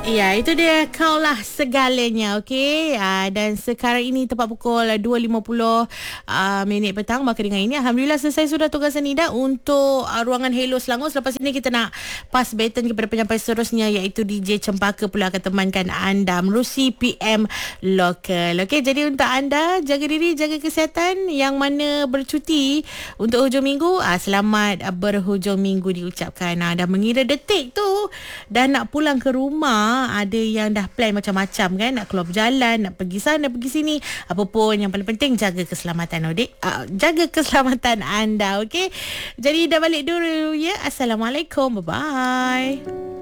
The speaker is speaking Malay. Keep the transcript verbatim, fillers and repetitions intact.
Ya, itu dia kau lah segalanya, okey. Uh, dan sekarang ini tepat pukul dua lima puluh uh, minit petang. Maka dengan ini alhamdulillah selesai sudah tugas Nida untuk uh, ruangan Hello Selangor. Selepas ini kita nak pass baton kepada penyampai seterusnya, iaitu D J Cempaka pula akan temankan anda menerusi P M Lokal. Okey, jadi untuk anda jaga diri, jaga kesihatan. Yang mana bercuti untuk hujung minggu, uh, selamat uh, berhujung minggu diucapkan. Uh, dah mengira detik tu dah nak pulang ke rumah. Ada yang dah plan macam-macam kan, nak keluar berjalan, nak pergi sana, pergi sini. Apa pun yang paling penting jaga keselamatan adik, uh, jaga keselamatan anda, okey. Jadi dah balik dulu ya. Assalamualaikum, bye bye.